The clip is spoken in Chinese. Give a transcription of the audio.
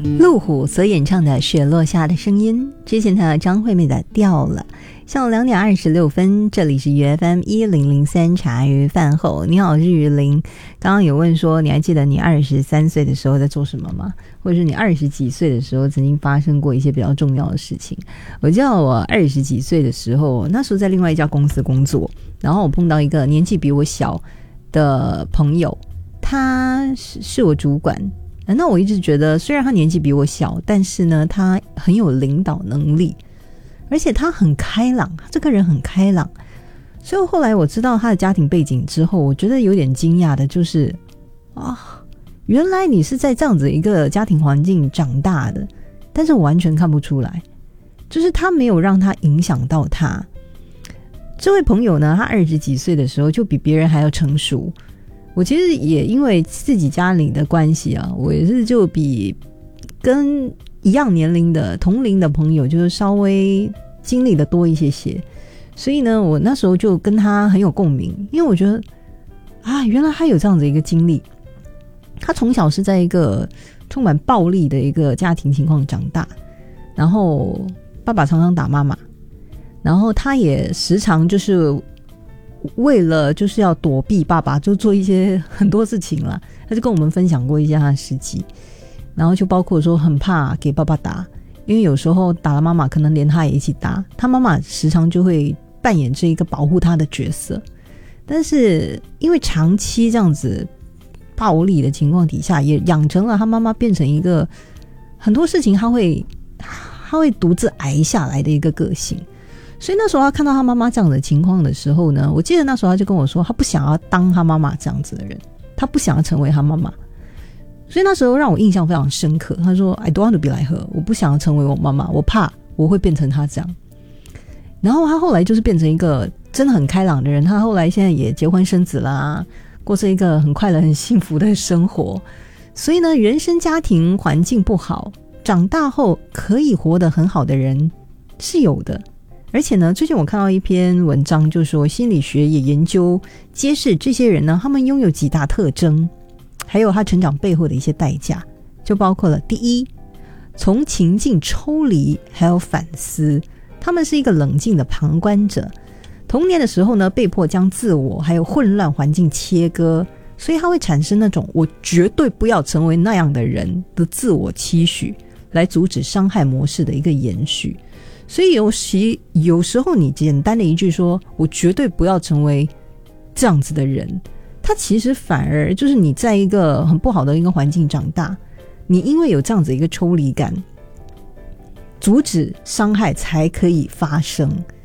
路虎所演唱的《雪落下的声音》，之前的张惠妹的《掉了》。下午2点26分，这里是UFM 1003茶余饭后。你好，日语林。刚刚有问说，你还记得你23岁的时候在做什么吗？或者是你20几岁的时候曾经发生过一些比较重要的事情？我记得我20几岁的时候，那时候在另外一家公司工作，然后我碰到一个年纪比我小的朋友，他是我主管。那我一直觉得，虽然他年纪比我小，但是呢，他很有领导能力。而且他很开朗，这个人很开朗，所以后来我知道他的家庭背景之后，我觉得有点惊讶的就是原来你是在这样子一个家庭环境长大的，但是我完全看不出来，就是他没有让他影响到他。这位朋友呢，他20几岁的时候就比别人还要成熟。我其实也因为自己家里的关系啊，我也是就比跟一样年龄的同龄的朋友就是稍微经历的多一些些，所以呢我那时候就跟他很有共鸣，因为我觉得原来他有这样的一个经历。他从小是在一个充满暴力的一个家庭情况长大，然后爸爸常常打妈妈，然后他也时常就是为了就是要躲避爸爸，就做一些很多事情啦。他就跟我们分享过一些他的事迹，然后就包括说很怕给爸爸打，因为有时候打了妈妈可能连他也一起打，他妈妈时常就会扮演这一个保护他的角色。但是因为长期这样子暴力的情况底下，也养成了他妈妈变成一个很多事情他会独自挨下来的一个个性。所以那时候他看到他妈妈这样的情况的时候呢，我记得那时候他就跟我说，他不想要当他妈妈这样子的人，他不想要成为他妈妈。所以那时候让我印象非常深刻，他说 I don't want to be like her， 我不想要成为我妈妈，我怕我会变成他这样。然后他后来就是变成一个真的很开朗的人，他后来现在也结婚生子啦，过着一个很快乐很幸福的生活。所以呢，原生家庭环境不好，长大后可以活得很好的人是有的。而且呢，最近我看到一篇文章，就说心理学也研究揭示这些人呢，他们拥有几大特征，还有他成长背后的一些代价，就包括了第一，从情境抽离还有反思，他们是一个冷静的旁观者。童年的时候呢，被迫将自我还有混乱环境切割，所以他会产生那种我绝对不要成为那样的人的自我期许，来阻止伤害模式的一个延续。所以有时候你简单的一句说我绝对不要成为这样子的人，它其实反而就是你在一个很不好的一个环境长大，你因为有这样子一个抽离感，阻止伤害才可以发生。